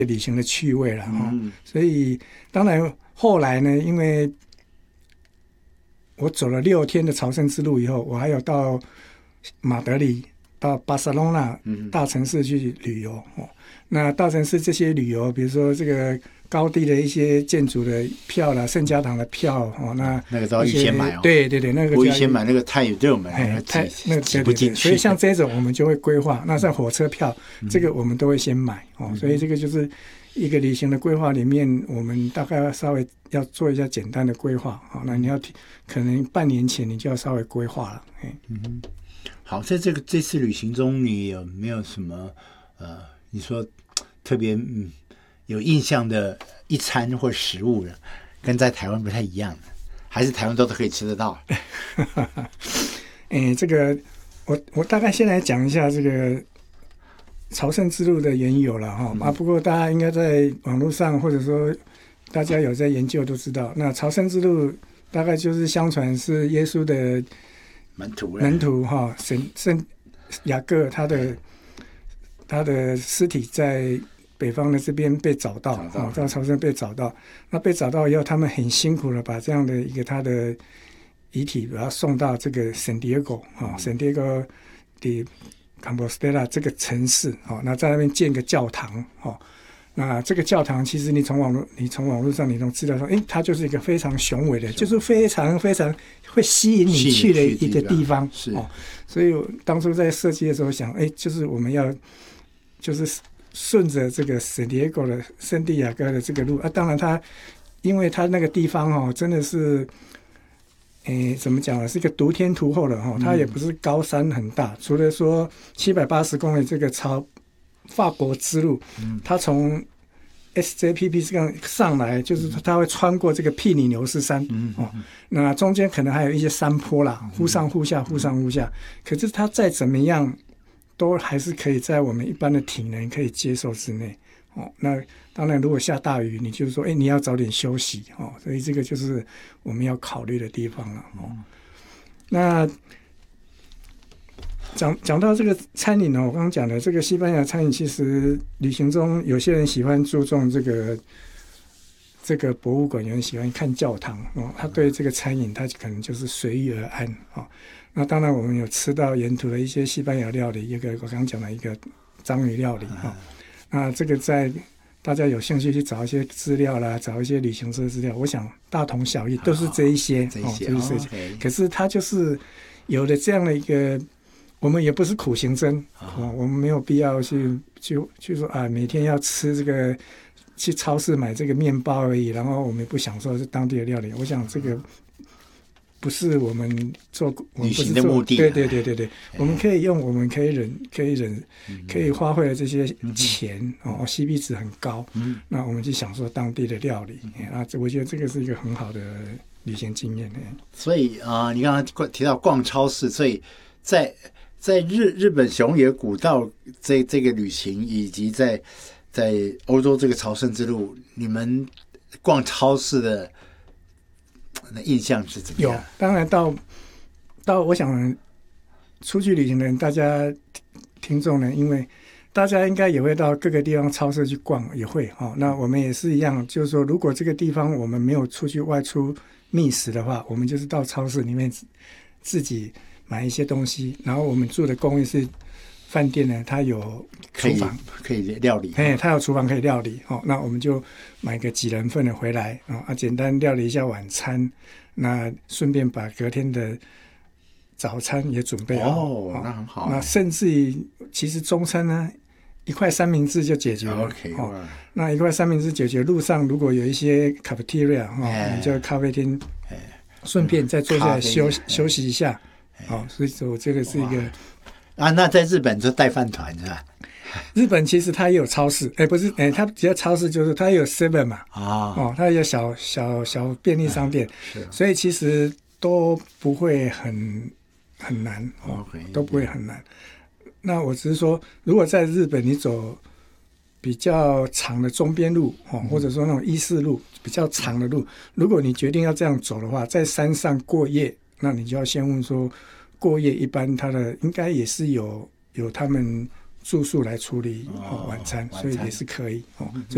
旅行的趣味了所以当然后来呢，因为我走了6天的朝圣之路以后，我还有到马德里、到巴塞隆纳大城市去旅游那大城市这些旅游，比如说这个高地的一些建筑的票啦，圣家堂的票那个都要预先买对，那个不预先买那个太热门， 那个挤不进去。 所以像这种我们就会规划。那像火车票，这个我们都会先买所以这个就是一个旅行的规划里面，我们大概稍微要做一下简单的规划那你要可能半年前你就要稍微规划了。 好，在这次旅行中，你有没有什么你说特别有印象的一餐或食物呢？跟在台湾不太一样的，还是台湾都可以吃得到？ 这个我大概先来讲一下这个朝圣之路的缘由了不过大家应该在网络上或者说大家有在研究都知道，那朝圣之路大概就是相传是耶稣的门徒圣雅各他的尸体在北方的这边被找到到朝圣被找到，那被找到以后，他们很辛苦的把这样的一个他的遗体把它送到这个圣地亚哥圣地亚哥的康波斯特拉这个城市那在那边建个教堂那这个教堂其实你从网络上你都知道说它就是一个非常雄伟的，就是非常非常会吸引你去的一个地方所以我当初在设计的时候想就是我们要就是顺着这个圣地亚哥的圣地亚哥的这个路当然因为它那个地方真的是怎么讲呢，是一个独天独厚的它也不是高山很大，除了说780公里这个朝法国之路它从 SJPP 上来，就是它会穿过这个庇里牛斯山那中间可能还有一些山坡啦，忽上忽下忽上忽下，可是它再怎么样都还是可以在我们一般的体能可以接受之内那当然如果下大雨你就是说你要早点休息所以这个就是我们要考虑的地方了那讲到这个餐饮我刚刚讲的这个西班牙餐饮，其实旅行中有些人喜欢注重这个博物馆，有人喜欢看教堂他对这个餐饮他可能就是随遇而安那当然我们有吃到沿途的一些西班牙料理，一个我刚刚讲的一个章鱼料理那这个在大家有兴趣去找一些资料啦，找一些旅行社资料，我想大同小异，都是这一些可是它就是有了这样的一个，我们也不是苦行僧我们没有必要去说每天要吃这个，去超市买这个面包而已，然后我们也不享受是当地的料理，我想这个不是我们旅行的目的对我们可以用我们可以忍可以花费的这些钱CP 值很高那我们去享受当地的料理那我觉得这个是一个很好的旅行经验所以你刚刚提到逛超市，所以在日本熊野古道这个旅行，以及在欧洲这个朝圣之路，你们逛超市的印象是怎么样？ 有，当然到我想出去旅行的人，大家听众呢，因为大家应该也会到各个地方超市去逛，也会那我们也是一样，就是说如果这个地方我们没有外出觅食的话，我们就是到超市里面自己买一些东西，然后我们住的公寓是饭店呢，它有厨房可以料理它有厨房可以料理那我们就买个几人份的回来简单料理一下晚餐，那顺便把隔天的早餐也准备好那很好那甚至于其实中餐呢1块三明治就解决了那1块三明治解决，路上如果有一些 cafeteria 你就咖啡厅顺便再坐下来休息一下所以说这个是一个那在日本就带饭团是吧？ 日本其实它也有超市不是它只要超市就是它也有 7 嘛它也有小便利商店所以其实都不会很难都不会很难那我只是说如果在日本你走比较长的中边路或者说那种14路比较长的路，如果你决定要这样走的话，在山上过夜，那你就要先问说过夜一般它的应该也是有他们住宿来处理晚餐，所以也是可以